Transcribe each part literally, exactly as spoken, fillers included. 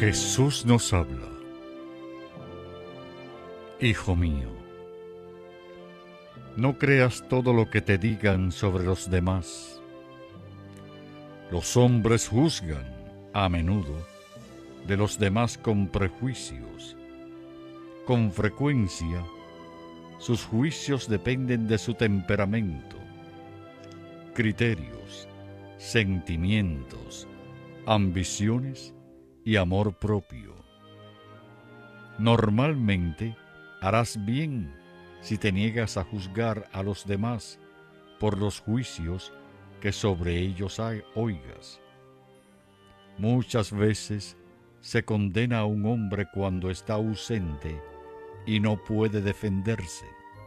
Jesús nos habla. Hijo mío, no creas todo lo que te digan sobre los demás. Los hombres juzgan, a menudo, de los demás con prejuicios. Con frecuencia, sus juicios dependen de su temperamento, criterios, sentimientos, ambiciones y amor propio. Normalmente harás bien si te niegas a juzgar a los demás por los juicios que sobre ellos hay, oigas. Muchas veces se condena a un hombre cuando está ausente y no puede defenderse.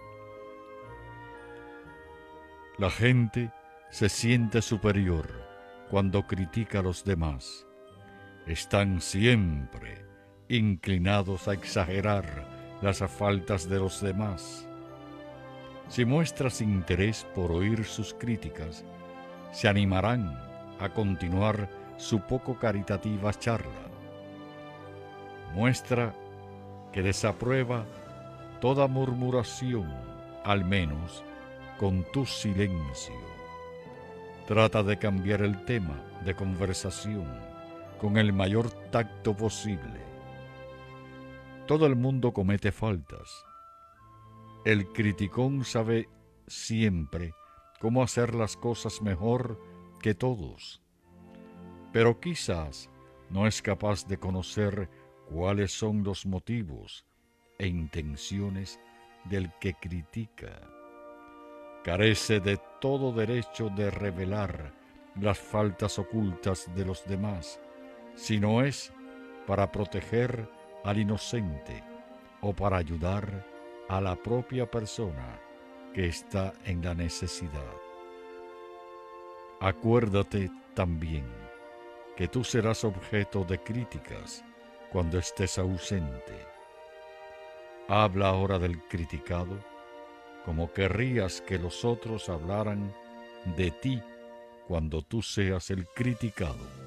La gente se siente superior cuando critica a los demás. Están siempre inclinados a exagerar las faltas de los demás. Si muestras interés por oír sus críticas, se animarán a continuar su poco caritativa charla. Muestra que desaprueba toda murmuración, al menos con tu silencio. Trata de cambiar el tema de conversación con el mayor tacto posible. Todo el mundo comete faltas. El criticón sabe siempre cómo hacer las cosas mejor que todos, pero quizás no es capaz de conocer cuáles son los motivos e intenciones del que critica. Carece de todo derecho de revelar las faltas ocultas de los demás, si no es para proteger al inocente o para ayudar a la propia persona que está en la necesidad. Acuérdate también que tú serás objeto de críticas cuando estés ausente. Habla ahora del criticado como querrías que los otros hablaran de ti cuando tú seas el criticado.